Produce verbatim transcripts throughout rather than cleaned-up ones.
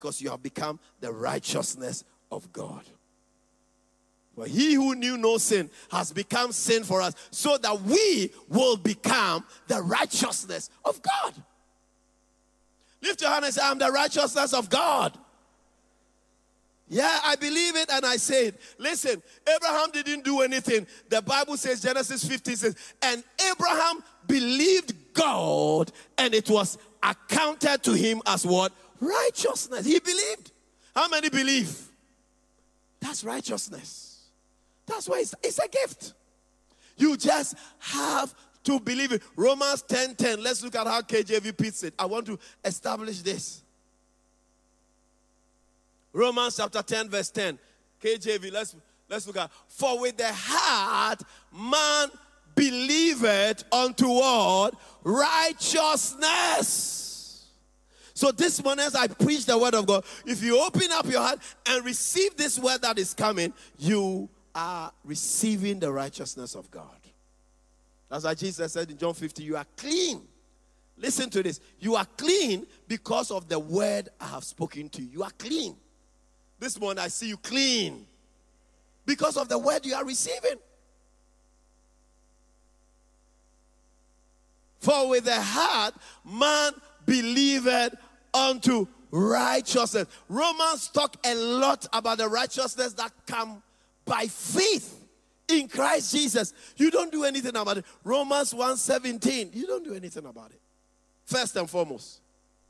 because you have become the righteousness of God. For he who knew no sin has become sin for us, so that we will become the righteousness of God. Lift your hand and say, I'm the righteousness of God. Yeah, I believe it and I say it. Listen, Abraham didn't do anything. The Bible says, Genesis fifteen says, and Abraham believed God, and it was accounted to him as what? Righteousness. He believed. How many believe? That's righteousness. That's why it's, it's a gift. You just have to believe it. Romans ten ten. Let's look at how K J V puts it. I want to establish this. Romans chapter ten, verse ten. K J V, let's, let's look at. For with the heart man believeth unto what? Righteousness. So this morning as I preach the word of God, if you open up your heart and receive this word that is coming, you are receiving the righteousness of God. That's why Jesus said in John fifteen, you are clean. Listen to this. You are clean because of the word I have spoken to you. You are clean. This morning I see you clean because of the word you are receiving. For with the heart man believeth unto righteousness. Romans talk a lot about the righteousness that come by faith in Christ Jesus. You don't do anything about it. Romans one seventeen. You don't do anything about it. First and foremost.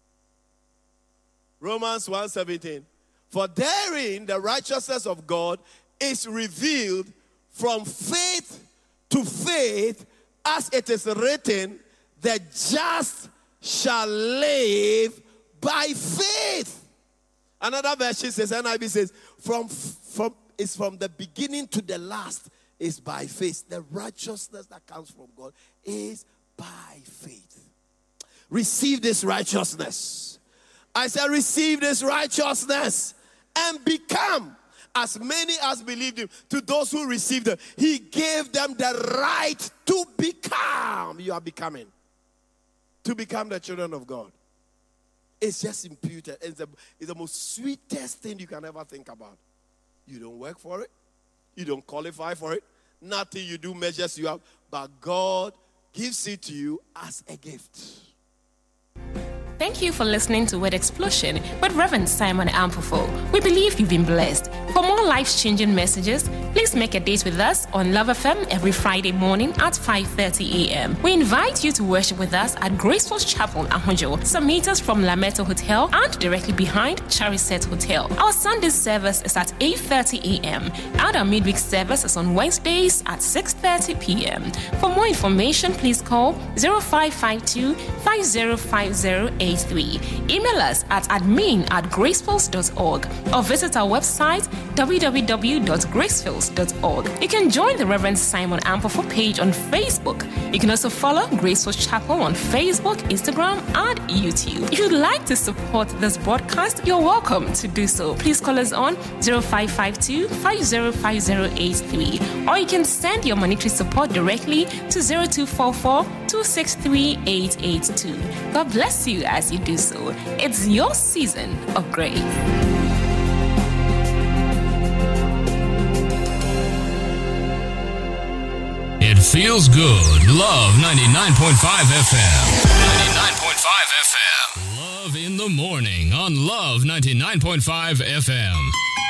Romans one seventeen. For therein the righteousness of God is revealed from faith to faith, as it is written, the just shall live by faith. Another version says, N I V says, from, from it's from the beginning to the last is by faith. The righteousness that comes from God is by faith. Receive this righteousness. I said, receive this righteousness and become as many as believed him. To those who received him, he gave them the right to become. You are becoming. To become the children of God. It's just imputed. It's the, it's the most sweetest thing you can ever think about. You don't work for it. You don't qualify for it. Nothing you do measures you up. But God gives it to you as a gift. Thank you for listening to Word Explosion with Reverend Simon Ampofo. We believe you've been blessed. For more life-changing messages, please make a date with us on Love F M every Friday morning at five thirty a.m. We invite you to worship with us at Graceful Chapel, Ahunjo, some meters from Lametta Hotel and directly behind Chariset Hotel. Our Sunday service is at eight thirty a.m. and our midweek service is on Wednesdays at six thirty p.m. For more information, please call zero five five two, five zero five zero eight three. Email us at admin at gracefulls dot org or visit our website w w w dot gracefulls dot org. You can join the Reverend Simon Ampofo page on Facebook. You can also follow Graceful Chapel on Facebook, Instagram, and YouTube. If you'd like to support this broadcast, you're welcome to do so. Please call us on zero five five two, five zero five zero eight three, or you can send your monetary support directly to zero two four four, two six three, eight eight two. God bless you as you do so. It's your season of grace. It feels good. Love ninety-nine point five F M. ninety-nine point five F M. Love in the morning on Love ninety-nine point five F M.